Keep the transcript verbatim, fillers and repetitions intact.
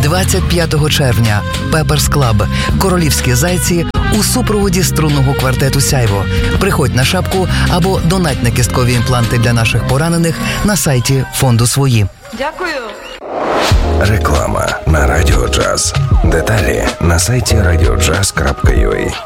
двадцять п'ятого червня Пеперс Клаб. Королівські зайці у супроводі струнного квартету «Сяйво». Приходь на шапку або донать на кісткові імпланти для наших поранених на сайті фонду «Свої». Дякую. Реклама на Радіо Джаз. Деталі на сайті радіоджаз крапка ю а.